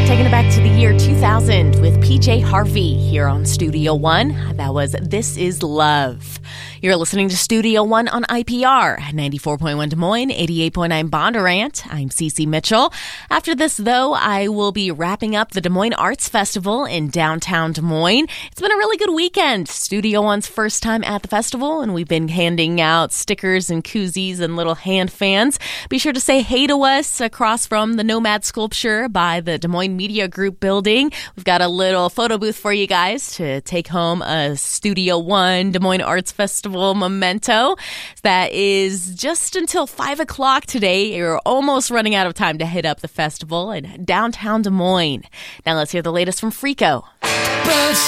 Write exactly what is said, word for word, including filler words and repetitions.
Taking it back to the year two thousand with P J Harvey here on Studio One. That was This Is Love. You're listening to Studio One on I P R, ninety-four point one Des Moines, eighty-eight point nine Bondurant. I'm Cece Mitchell. After this, though, I will be wrapping up the Des Moines Arts Festival in downtown Des Moines. It's been a really good weekend. Studio One's first time at the festival, and we've been handing out stickers and koozies and little hand fans. Be sure to say hey to us across from the Nomad Sculpture by the Des Moines Media Group building. We've got a little photo booth for you guys to take home a Studio One Des Moines Arts Festival memento. That is just until five o'clock today. You're almost running out of time to hit up the festival in downtown Des Moines. Now let's hear the latest from Freako.